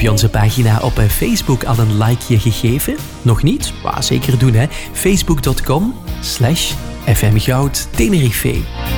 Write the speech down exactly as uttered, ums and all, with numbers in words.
je onze pagina op Facebook al een likeje gegeven? Nog niet? Ah, zeker doen, hè. Facebook dot com slash F M Goud Tenerife.